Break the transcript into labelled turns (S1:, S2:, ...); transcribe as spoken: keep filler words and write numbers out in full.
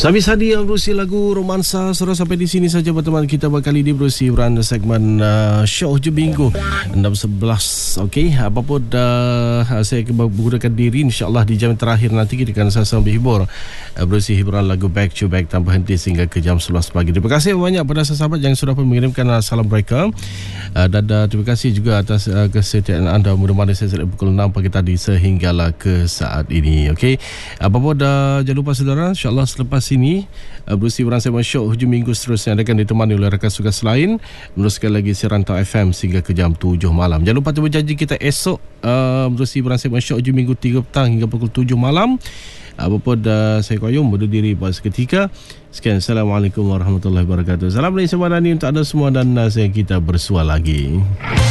S1: Habis tadi yang berusi lagu romansa. Sudah sampai di sini saja pertemuan kita berkali ini berusi beran segmen uh, show hujung minggu enam sebelas. Okey, apapun uh, saya akan menggunakan diri insya-Allah di jam terakhir nanti kita akan sama-sama berhibur uh, berusi hiburan lagu back to back tanpa henti sehingga ke jam sebelas pagi. Terima kasih banyak pada sahabat yang sudah pun mengirimkan uh, salam mereka uh, dan uh, terima kasih juga atas uh, kesetiaan anda mudah-mudahan saya sejak pukul enam pagi tadi sehinggalah ke saat ini. Okey, apapun uh, jangan lupa saudara insya-Allah selepas ini uh, berusi beran segmen show hujung minggu seterusnya akan ditemani oleh rakan tugas lain meneruskan lagi siaran Tau F M sehingga ke jam tujuh malam. Jangan lupa tu berjanji kita esok uh, berusi beran segmen show hujung minggu tiga petang hingga pukul tujuh malam. Apapun uh, saya Qayyum berdu diri pada seketika. Sekian, Assalamualaikum warahmatullahi wabarakatuh. Salam dari Semua Dani untuk anda semua dan uh, saya kita bersua lagi.